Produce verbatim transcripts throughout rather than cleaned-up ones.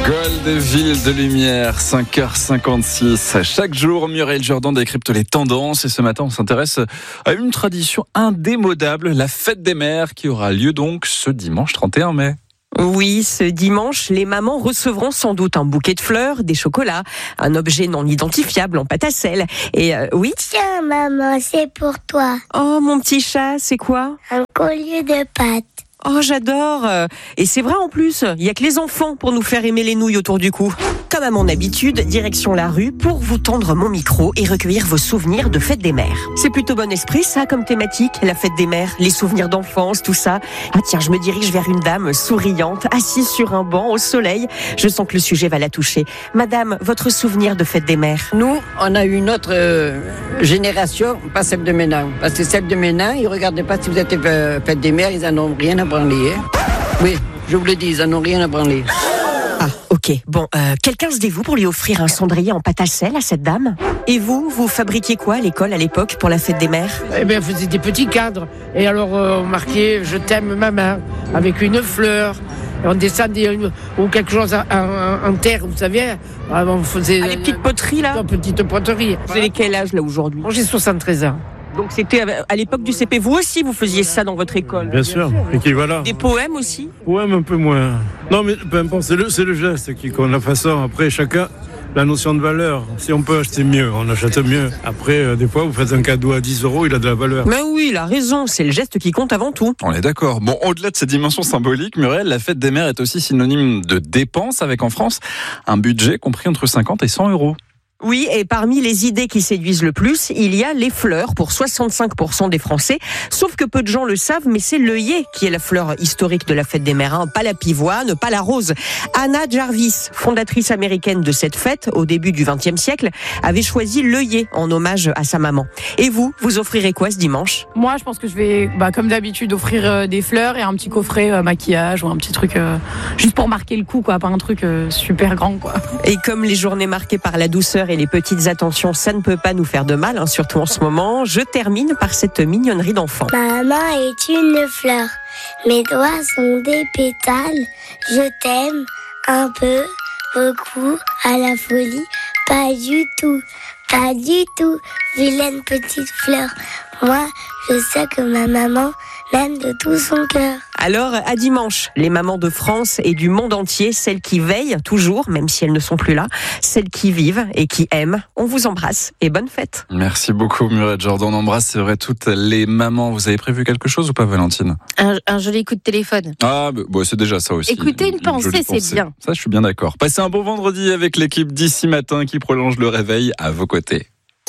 Gold, ville de lumière, cinq heures cinquante-six. Chaque jour, Muriel Jourdan décrypte les tendances et ce matin, on s'intéresse à une tradition indémodable, la fête des mères qui aura lieu donc ce dimanche trente et un mai. Oui, ce dimanche, les mamans recevront sans doute un bouquet de fleurs, des chocolats, un objet non identifiable en pâte à sel. Et euh, oui. Tiens, maman, c'est pour toi. Oh, mon petit chat, c'est quoi ? Un collier de pâtes. Oh, j'adore. Et c'est vrai en plus, il y a que les enfants pour nous faire aimer les nouilles autour du cou. Comme à mon habitude, direction la rue pour vous tendre mon micro et recueillir vos souvenirs de fête des mères. C'est plutôt bon esprit ça comme thématique, la fête des mères, les souvenirs d'enfance, tout ça. Ah tiens, je me dirige vers une dame souriante, assise sur un banc au soleil. Je sens que le sujet va la toucher. Madame, votre souvenir de fête des mères ? Nous, on a eu une autre euh, génération, pas celle de maintenant. Parce que celle de maintenant, ils ne regardaient pas si vous êtes euh, fête des mères, ils en ont rien à branler. Hein. Oui, je vous le dis, ils en ont rien à branler. Ah, ok. Bon, euh, quelqu'un se dévoue pour lui offrir un cendrier en pâte à sel à cette dame ? Et vous, vous fabriquiez quoi à l'école à l'époque pour la fête des mères ? Eh bien, on faisait des petits cadres. Et alors, euh, on marquait « Je t'aime, maman » avec une fleur. Et on descendait ou quelque chose en, en, en terre, vous savez. On faisait ah, les petites poteries, là ? Une petite poterie. Vous avez quel âge, là, aujourd'hui ? J'ai soixante-treize ans. Donc c'était à l'époque du C P. Vous aussi, vous faisiez ça dans votre école ? Bien sûr. Et qui voilà. Des poèmes aussi ? Poèmes un peu moins. Non, mais peu importe, c'est le, c'est le geste qui compte. La façon, après, chacun, la notion de valeur. Si on peut acheter mieux, on achète mieux. Après, euh, des fois, vous faites un cadeau à dix euros, il a de la valeur. Mais oui, il a raison. C'est le geste qui compte avant tout. On est d'accord. Bon, au-delà de ces dimensions symboliques, Muriel, la fête des mères est aussi synonyme de dépenses avec en France un budget compris entre cinquante et cent euros. Oui, et parmi les idées qui séduisent le plus, il y a les fleurs pour soixante-cinq pour cent des Français. Sauf que peu de gens le savent, mais c'est l'œillet qui est la fleur historique de la fête des mères, hein. Pas la pivoine, pas la rose. Anna Jarvis, fondatrice américaine de cette fête au début du vingtième siècle, avait choisi l'œillet en hommage à sa maman. Et vous, vous offrirez quoi ce dimanche ? Moi, je pense que je vais, bah, comme d'habitude, offrir euh, des fleurs et un petit coffret euh, maquillage ou un petit truc euh, juste pour marquer le coup, quoi, pas un truc euh, super grand, quoi. Et comme les journées marquées par la douceur et les petites attentions, ça ne peut pas nous faire de mal, hein, surtout en ce moment. Je termine par cette mignonnerie d'enfant. Maman est une fleur, mes doigts sont des pétales. Je t'aime un peu, beaucoup, à la folie, pas du tout, pas du tout. Vilaine petite fleur, moi je sais que ma maman m'aime de tout son cœur. Alors, à dimanche, les mamans de France et du monde entier, celles qui veillent toujours, même si elles ne sont plus là, celles qui vivent et qui aiment, on vous embrasse et bonne fête. Merci beaucoup Muriel Jourdan, on embrasse, c'est vrai, toutes les mamans. Vous avez prévu quelque chose ou pas, Valentine ? un, un joli coup de téléphone. Ah, bah, bon, c'est déjà ça aussi. Écoutez une, une pensée, c'est pensée. bien. Ça, je suis bien d'accord. Passez un bon vendredi avec l'équipe d'ici matin qui prolonge le réveil à vos côtés.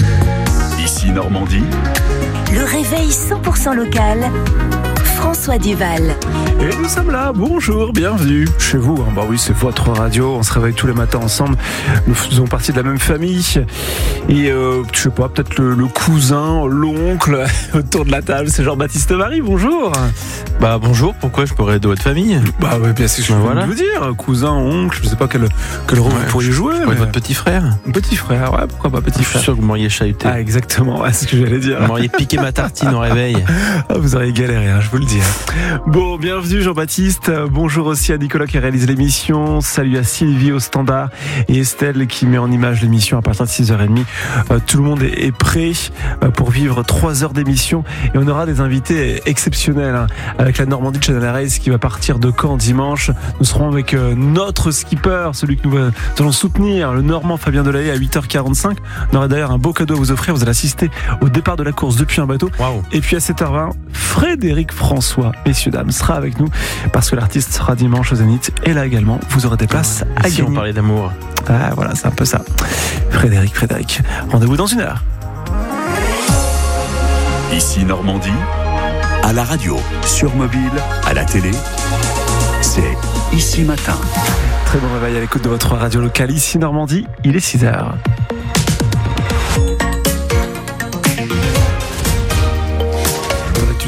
Ici Normandie. Le réveil cent pour cent local. François Duval. Et nous sommes là, bonjour, bienvenue chez vous. Bah oui, c'est votre radio, on se réveille tous les matins ensemble. Nous faisons partie de la même famille. Et euh, je sais pas, peut-être le, le cousin, l'oncle autour de la table, c'est Jean-Baptiste Marie, bonjour. Bah bonjour, pourquoi je pourrais de votre famille ? Bah oui, bien sûr, je bah, vais voilà. vous dire, cousin, oncle, je sais pas quel, quel rôle ouais, vous pourriez jouer. Mais... votre petit frère ? Petit frère, ouais, pourquoi pas petit frère. Je suis sûr que vous m'auriez chahuté. Ah exactement, ouais, c'est ce que j'allais dire. Vous m'auriez piqué ma tartine au réveil. Ah, vous auriez galéré, hein, je vous le dis. Bon, bienvenue Jean-Baptiste. Bonjour aussi à Nicolas qui réalise l'émission. Salut à Sylvie au standard et Estelle qui met en image l'émission à partir de six heures trente. Euh, tout le monde est, est prêt euh, pour vivre trois heures d'émission et on aura des invités exceptionnels hein, avec la Normandie Channel Race qui va partir de Caen dimanche. Nous serons avec euh, notre skipper, celui que nous, euh, nous allons soutenir, le Normand Fabien Delahaye à huit heures quarante-cinq. On aura d'ailleurs un beau cadeau à vous offrir. Vous allez assister au départ de la course depuis un bateau. Wow. Et puis à sept heures vingt, Frédéric François, messieurs dames, sera avec nous parce que l'artiste sera dimanche au Zénith et là également vous aurez des places ah, à si gagner. On parlait d'amour. Ah voilà, c'est un peu ça. Frédéric, Frédéric, rendez-vous dans une heure. Ici Normandie, à la radio, sur mobile, à la télé, c'est Ici Matin. Très bon réveil à l'écoute de votre radio locale. Ici Normandie, il est six heures.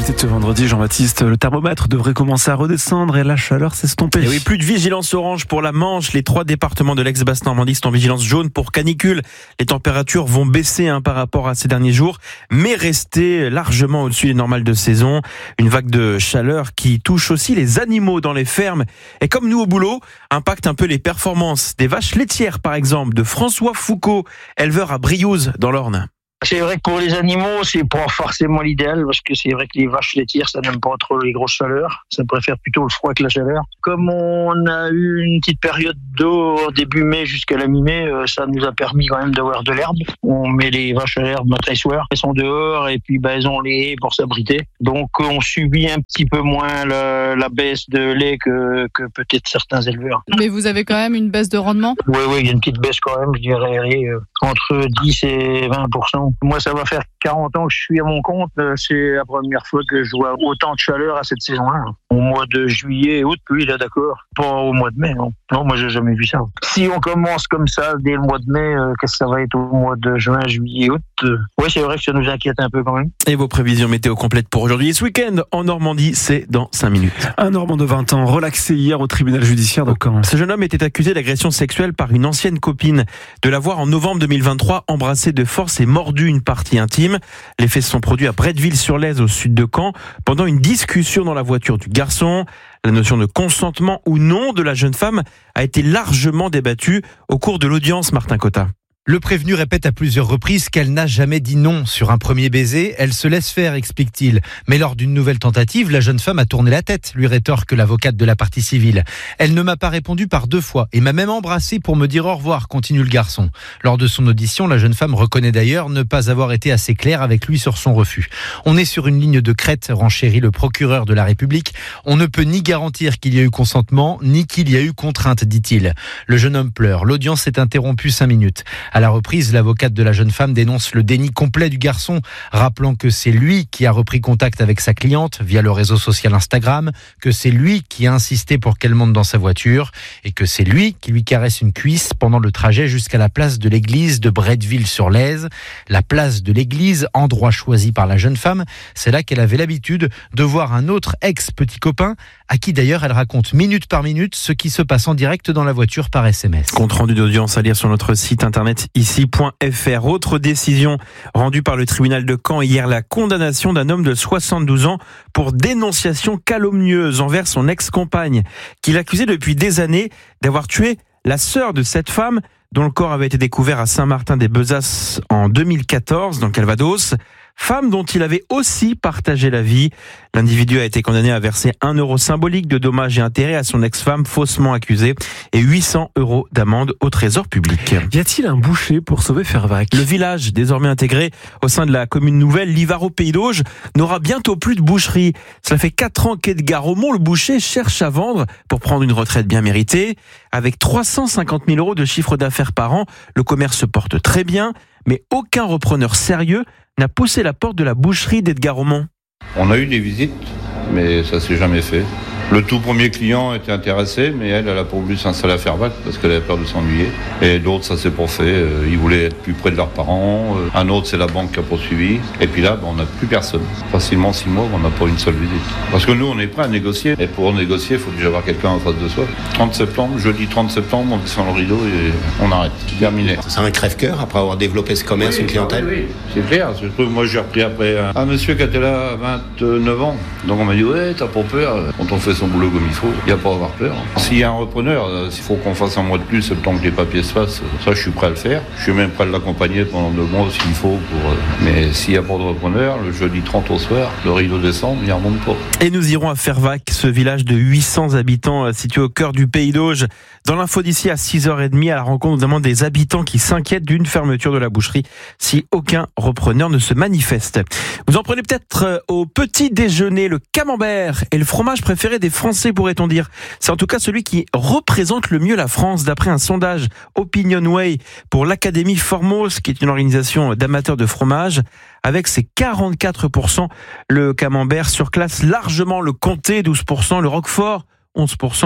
l'actualité de ce vendredi, Jean-Baptiste, le thermomètre devrait commencer à redescendre et la chaleur s'estomper. Et oui, plus de vigilance orange pour la Manche. Les trois départements de l'ex-Basse-Normandie sont en vigilance jaune pour canicule. Les températures vont baisser hein, par rapport à ces derniers jours, mais rester largement au-dessus des normales de saison. Une vague de chaleur qui touche aussi les animaux dans les fermes. Et comme nous au boulot, impacte un peu les performances des vaches laitières, par exemple, de François Foucault, éleveur à Briouze, dans l'Orne. C'est vrai que pour les animaux, c'est pas forcément l'idéal parce que c'est vrai que les vaches laitières, ça n'aime pas trop les grosses chaleurs. Ça préfère plutôt le froid que la chaleur. Comme on a eu une petite période d'eau début mai jusqu'à la mi-mai, ça nous a permis quand même d'avoir de l'herbe. On met les vaches à l'herbe matin et soir. Elles sont dehors et puis bah, elles ont les haies pour s'abriter. Donc on subit un petit peu moins la, la baisse de lait que, que peut-être certains éleveurs. Mais vous avez quand même une baisse de rendement ? Oui, oui, il y a une petite baisse quand même, je dirais, entre dix et vingt pour cent. Moi, ça va faire quarante ans que je suis à mon compte. C'est la première fois que je vois autant de chaleur à cette saison-là. Au mois de juillet et août, oui, là, d'accord. Pas au mois de mai, non. Non, moi, j'ai jamais vu ça. Si on commence comme ça dès le mois de mai, euh, qu'est-ce que ça va être au mois de juin, juillet, août euh, Oui, c'est vrai que ça nous inquiète un peu quand même. Et vos prévisions météo complètes pour aujourd'hui et ce week-end en Normandie, c'est dans cinq minutes. Un Normand de vingt ans relaxé hier au tribunal judiciaire de Caen. Ce jeune homme était accusé d'agression sexuelle par une ancienne copine, de l'avoir en novembre deux mille vingt-trois embrassé de force et mordu une partie intime. Les faits se sont produits à Bretteville-sur-Lez au sud de Caen pendant une discussion dans la voiture du garçon. La notion de consentement ou non de la jeune femme a été largement débattue au cours de l'audience, Martin Cotta. Le prévenu répète à plusieurs reprises qu'elle n'a jamais dit non sur un premier baiser. Elle se laisse faire, explique-t-il. Mais lors d'une nouvelle tentative, la jeune femme a tourné la tête, lui rétorque l'avocate de la partie civile. Elle ne m'a pas répondu par deux fois et m'a même embrassé pour me dire au revoir, continue le garçon. Lors de son audition, la jeune femme reconnaît d'ailleurs ne pas avoir été assez claire avec lui sur son refus. On est sur une ligne de crête, renchérit le procureur de la République. On ne peut ni garantir qu'il y a eu consentement, ni qu'il y a eu contrainte, dit-il. Le jeune homme pleure. L'audience s'est interrompue cinq minutes. À la reprise, l'avocate de la jeune femme dénonce le déni complet du garçon, rappelant que c'est lui qui a repris contact avec sa cliente via le réseau social Instagram, que c'est lui qui a insisté pour qu'elle monte dans sa voiture et que c'est lui qui lui caresse une cuisse pendant le trajet jusqu'à la place de l'église de Bretteville-sur-Lez. La place de l'église, endroit choisi par la jeune femme, c'est là qu'elle avait l'habitude de voir un autre ex-petit copain, à qui d'ailleurs elle raconte minute par minute ce qui se passe en direct dans la voiture par S M S. Compte rendu d'audience à lire sur notre site internet ici point f r. Autre décision rendue par le tribunal de Caen hier, la condamnation d'un homme de soixante-douze ans pour dénonciation calomnieuse envers son ex-compagne, qu'il accusait depuis des années d'avoir tué la sœur de cette femme dont le corps avait été découvert à Saint-Martin-des-Bezasses en deux mille quatorze dans le Calvados. Femme dont il avait aussi partagé la vie. L'individu a été condamné à verser un euro symbolique de dommages et intérêts à son ex-femme faussement accusée et huit cents euros d'amende au trésor public. Y a-t-il un boucher pour sauver Fervac ? Le village, désormais intégré au sein de la commune nouvelle, Livaro-Pays-d'Auge, n'aura bientôt plus de boucherie. Cela fait quatre ans qu'Edgar Aumont, le boucher, cherche à vendre pour prendre une retraite bien méritée. Avec trois cent cinquante mille euros de chiffre d'affaires par an, le commerce se porte très bien, mais aucun repreneur sérieux n'a poussé la porte de la boucherie d'Edgar Aumont. On a eu des visites, mais ça s'est jamais fait. Le tout premier client était intéressé, mais elle, elle a pas voulu s'installer à Fervac parce qu'elle avait peur de s'ennuyer. Et d'autres, ça s'est pas fait. Ils voulaient être plus près de leurs parents. Un autre, c'est la banque qui a poursuivi. Et puis là, ben, on n'a plus personne. Facilement six mois, on n'a pas une seule visite. Parce que nous, on est prêt à négocier. Et pour négocier, il faut déjà avoir quelqu'un en face de soi. trente septembre, jeudi trente septembre, on descend le rideau et on arrête. Terminé. C'est un crève-cœur après avoir développé ce commerce, oui, une clientèle. Oui, oui, c'est clair. Je trouve, moi, j'ai repris après un, un monsieur qui était là à vingt-neuf ans. Donc on m'a dit, ouais, t'as pas peur. Quand on fait son boulot comme il faut, il n'y a pas à avoir peur. S'il y a un repreneur, s'il faut qu'on fasse un mois de plus, le temps que les papiers se fassent, ça je suis prêt à le faire. Je suis même prêt à l'accompagner pendant deux mois s'il faut. Pour... Mais s'il n'y a pas de repreneur, le jeudi trente au soir, le rideau descend, il n'y remonte pas. Et nous irons à Fervac, ce village de huit cents habitants situé au cœur du Pays d'Auge. Dans l'info d'ici à six heures trente, à la rencontre notamment des habitants qui s'inquiètent d'une fermeture de la boucherie si aucun repreneur ne se manifeste. Vous en prenez peut-être au petit déjeuner, le camembert est le fromage préféré des Français, pourrait-on dire. C'est en tout cas celui qui représente le mieux la France, d'après un sondage Opinionway pour l'Académie Formose, qui est une organisation d'amateurs de fromage. Avec ses quarante-quatre pour cent, le camembert surclasse largement le comté, douze pour cent, le roquefort, onze pour cent,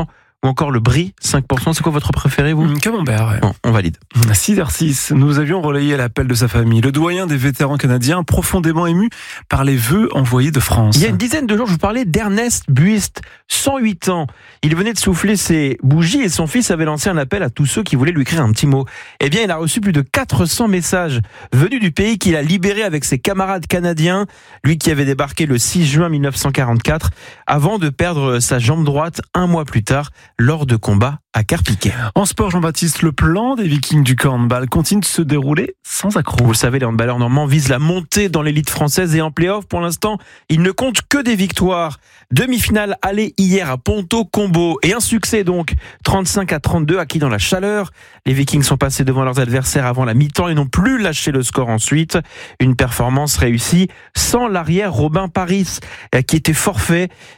ou encore le Brie, cinq pour cent. C'est quoi votre préféré, vous? Mmh, Camembert, ouais. Bon, on valide. À six heures six, nous avions relayé l'appel de sa famille, le doyen des vétérans canadiens, profondément ému par les vœux envoyés de France. Il y a une dizaine de jours, je vous parlais d'Ernest Buist, cent huit ans. Il venait de souffler ses bougies et son fils avait lancé un appel à tous ceux qui voulaient lui écrire un petit mot. Eh bien, il a reçu plus de quatre cents messages venus du pays qu'il a libéré avec ses camarades canadiens, lui qui avait débarqué le six juin mille neuf cent quarante-quatre, avant de perdre sa jambe droite un mois plus tard lors de combats à Carpiquet. En sport, Jean-Baptiste, le plan des Vikings du handball continue de se dérouler sans accroc. Vous le savez, les handballeurs normands visent la montée dans l'élite française et en play-off, pour l'instant, ils ne comptent que des victoires. Demi-finale aller hier à Ponto-Combo et un succès donc, trente-cinq à trente-deux, acquis dans la chaleur. Les Vikings sont passés devant leurs adversaires avant la mi-temps et n'ont plus lâché le score ensuite. Une performance réussie sans l'arrière Robin Paris, qui était forfait